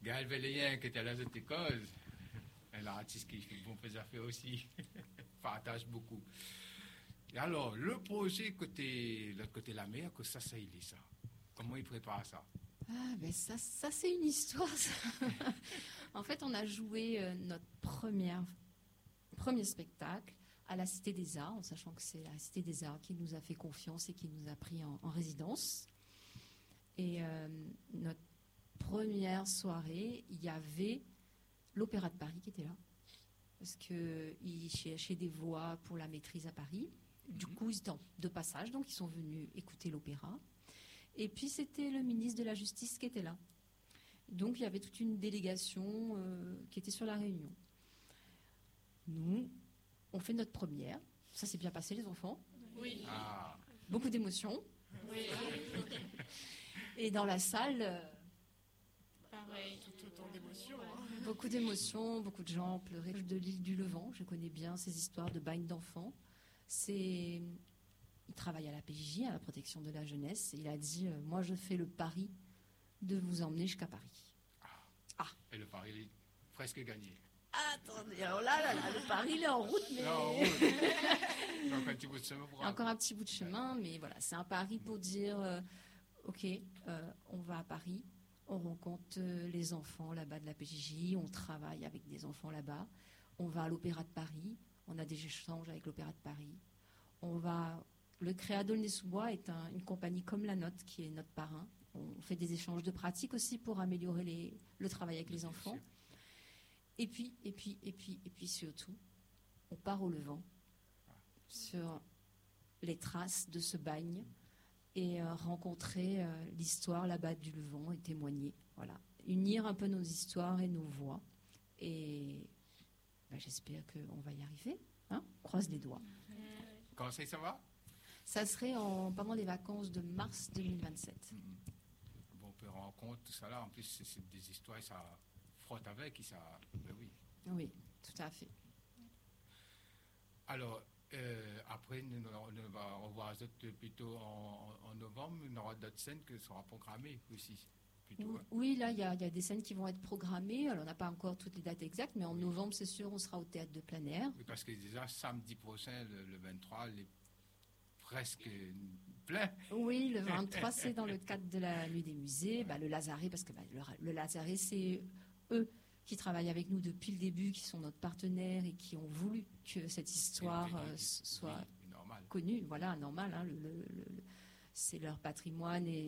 Gaël Véléen, qui était à la école, un artiste qui fait bon affaires aussi, partage beaucoup. Et alors, le projet côté, l'autre côté de la mer, que ça il est ça. Comment il prépare ça? Ah, ben ça c'est une histoire. Ça. En fait, on a joué notre premier spectacle à la Cité des Arts, en sachant que c'est la Cité des Arts qui nous a fait confiance et qui nous a pris en résidence. Et notre première soirée, il y avait l'Opéra de Paris qui était là, parce qu'ils cherchaient des voix pour la maîtrise à Paris. Du coup, ils étaient de passage, donc ils sont venus écouter l'opéra. Et puis, c'était le ministre de la Justice qui était là. Donc, il y avait toute une délégation qui était sur la réunion. Nous, on fait notre première. Ça s'est bien passé, les enfants? Oui. Ah. Beaucoup d'émotions. Oui. Et dans la salle... Pareil, tout autant d'émotions. Hein. Beaucoup d'émotions, beaucoup de gens pleuraient. De l'île du Levant, je connais bien ces histoires de bagne d'enfants. Il travaille à la PJJ, à la protection de la jeunesse. Et il a dit, moi je fais le pari de vous emmener jusqu'à Paris. Ah. Et le pari est presque gagné. Attendez, alors là, le pari il est en route, mais... Donc un petit bout de chemin pour encore un petit bout de chemin, mais voilà, c'est un pari pour dire, ok, on va à Paris, on rencontre les enfants là-bas de la PJJ, on travaille avec des enfants là-bas, on va à l'Opéra de Paris, on a des échanges avec l'Opéra de Paris, le Créa d'Aulnay-sous-Bois est une compagnie comme la nôtre qui est notre parrain. On fait des échanges de pratiques aussi pour améliorer le travail avec les enfants. Et puis surtout, on part au Levant sur les traces de ce bagne et rencontrer l'histoire là-bas du Levant et témoigner. Voilà. Unir un peu nos histoires et nos voix. Et j'espère qu'on va y arriver. Hein, on croise les doigts. Quand ça va? Ça serait pendant les vacances de mars 2027. Bon, on peut rendre compte tout ça là. En plus, c'est des histoires, ça frotte avec. Ben oui. Oui, tout à fait. Alors, après, on va plutôt en novembre. On aura d'autres scènes qui seront programmées aussi. Plutôt, hein. Oui, là, il y a des scènes qui vont être programmées. Alors, on n'a pas encore toutes les dates exactes, mais en novembre, c'est sûr, on sera au Théâtre de plein air. Oui, parce que déjà, samedi prochain, le 23, il est presque plein. Oui, le 23, c'est dans le cadre de la Nuit des musées. Le Lazaret, parce que le Lazaret, c'est eux qui travaillent avec nous depuis le début, qui sont notre partenaire et qui ont voulu que cette histoire soit connue. Voilà, normal. Hein, c'est leur patrimoine et